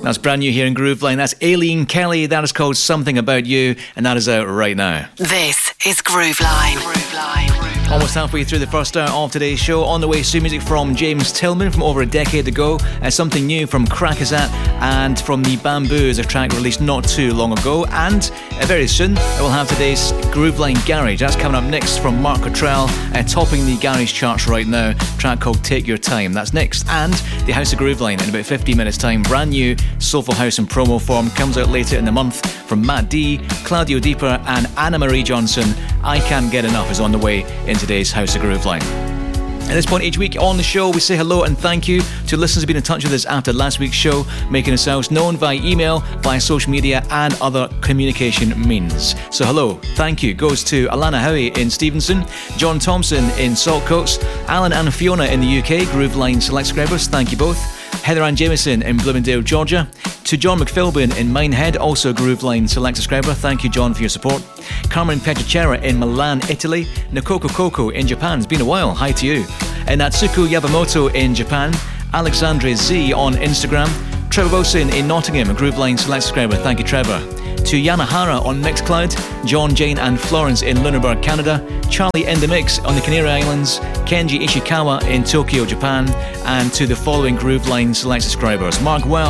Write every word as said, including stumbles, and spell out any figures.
That's brand new here in Grooveline. That's Aileen Kelly. That is called Something About You, and that is out right now. This is Grooveline. Grooveline. Grooveline. Almost halfway through the first hour of today's show. On the way, new music from James Tillman from over a decade ago. Uh, something new from Krakazat, and from the Bamboos, a track released not too long ago. And uh, very soon, we'll have today's Grooveline Garage. That's coming up next from Mark Cottrell, uh, topping the Garage charts right now. A track called Take Your Time. That's next. And the House of Grooveline in about fifteen minutes time. Brand new Soulful House in promo form comes out later in the month from Matt D, Claudio Deeper and Anna Marie Johnson. I Can't Get Enough is on the way in today's House of Grooveline. At this point each week on the show, we say hello and thank you to listeners who've been in touch with us after last week's show, making themselves known via email, via social media and other communication means. So hello, thank you goes to Alana Howie in Stevenson, John Thompson in Saltcoats, Alan and Fiona in the U K, Grooveline Select Subscribers, thank you both. Heather Ann Jameson in Bloomingdale, Georgia. To John McPhilbin in Minehead, also Grooveline Select Subscriber. Thank you, John, for your support. Carmen Petricera in Milan, Italy. Nakoko Coco in Japan. It's been a while. Hi to you. And Natsuko Yabamoto in Japan. Alexandre Z on Instagram. Trevor Wilson in Nottingham, Grooveline Select Subscriber. Thank you, Trevor. To Yanahara on Mixcloud, John, Jane and Florence in Lunenburg, Canada, Charlie in the Mix on the Canary Islands, Kenji Ishikawa in Tokyo, Japan, and to the following Grooveline Select subscribers: Mark Wells